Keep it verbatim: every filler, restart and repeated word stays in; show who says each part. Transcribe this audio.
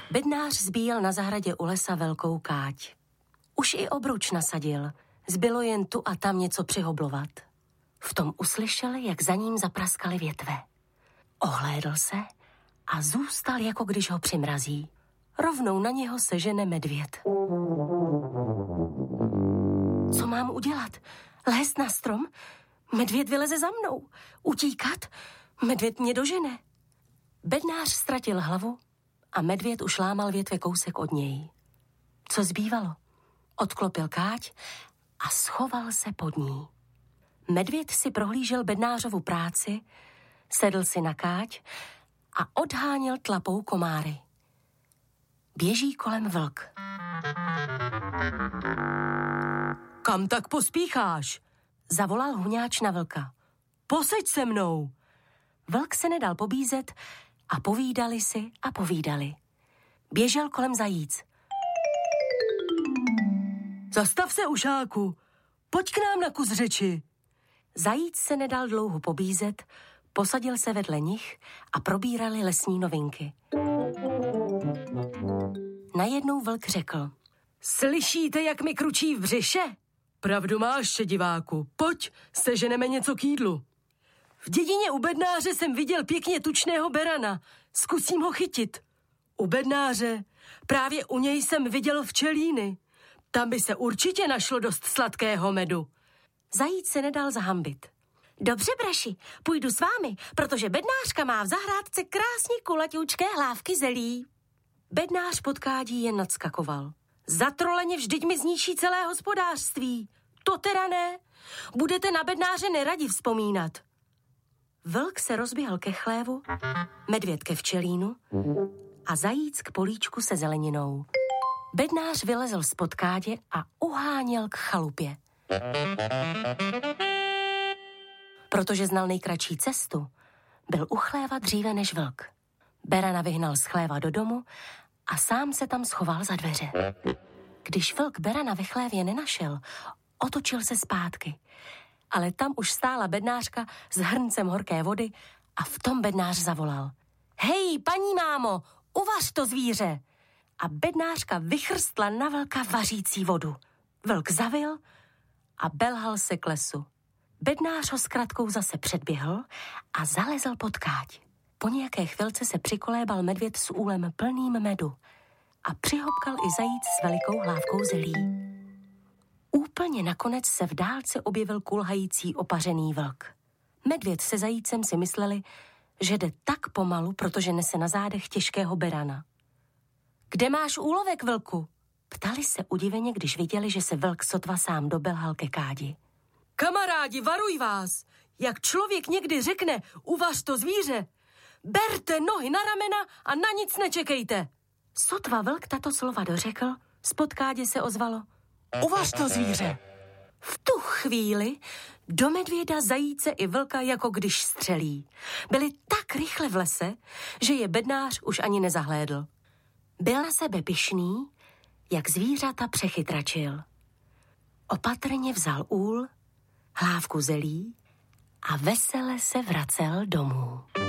Speaker 1: Bednář zbíjel na zahradě u lesa velkou káť. Už i obruč nasadil, zbylo jen tu a tam něco přihoblovat. V tom uslyšel, jak za ním zapraskaly větve. Ohlédl se a zůstal, jako když ho přimrazí. Rovnou na něho sežene medvěd. Co mám udělat? Lézt na strom? Medvěd vyleze za mnou. Utíkat? Medvěd mě dožene. Bednář ztratil hlavu a medvěd už lámal větve kousek od něj. Co zbývalo? Odklopil káť a schoval se pod ní. Medvěd si prohlížel bednářovu práci, sedl si na káť a odháněl tlapou komáry. Běží kolem vlk. Kam tak pospícháš? Zavolal huňáč na vlka. Poseď se mnou. Vlk se nedal pobízet a povídali si a povídali. Běžel kolem zajíc. Zastav se, ušáku, pojď k nám na kus řeči. Zajíc se nedal dlouho pobízet, posadil se vedle nich a probírali lesní novinky. Najednou vlk řekl. Slyšíte, jak mi kručí v břiše? Pravdu máš, šediváku, pojď, seženeme něco k jídlu. V dědině u bednáře jsem viděl pěkně tučného berana, zkusím ho chytit. U bednáře, právě u něj jsem viděl včelíny. Tam by se určitě našlo dost sladkého medu. Zajíc se nedal zahambit. Dobře, braši, půjdu s vámi, protože bednářka má v zahrádce krásně kulaťoučké hlávky zelí. Bednář pod kádí jen nadskakoval. Zatroleně vždyť mi zničí celé hospodářství. To teda ne. Budete na bednáře neradi vzpomínat. Vlk se rozběhl ke chlévu, medvěd ke včelínu a zajíc k políčku se zeleninou. Bednář vylezl spod kádě a uháněl k chalupě. Protože znal nejkratší cestu, byl u chléva dříve než vlk. Berana vyhnal z chléva do domu a sám se tam schoval za dveře. Když vlk berana ve chlévě nenašel, otočil se zpátky. Ale tam už stála bednářka s hrncem horké vody a v tom bednář zavolal. Hej, paní mámo, uvař to zvíře! A bednářka vychrstla na vlka vařící vodu. Vlk zavil a belhal se k lesu. Bednář ho s kratkou zase předběhl a zalezl pod káť. Po nějaké chvilce se přikolébal medvěd s úlem plným medu a přihopkal i zajíc s velikou hlávkou zelí. Úplně nakonec se v dálce objevil kulhající opařený vlk. Medvěd se zajícem si mysleli, že jde tak pomalu, protože nese na zádech těžkého berana. Kde máš úlovek, vlku? Ptali se udiveně, když viděli, že se vlk sotva sám dobelhal ke kádi. Kamarádi, varuj vás! Jak člověk někdy řekne, uvař to zvíře, berte nohy na ramena a na nic nečekejte. Sotva vlk tato slova dořekl, spod kádě se ozvalo. Uvař to zvíře. V tu chvíli do medvěda, zajíce i vlka jako když střelí. Byli tak rychle v lese, že je bednář už ani nezahlédl. Byl na sebe pyšný, jak zvířata přechytračil. Opatrně vzal úl, hlávku zelí a vesele se vracel domů.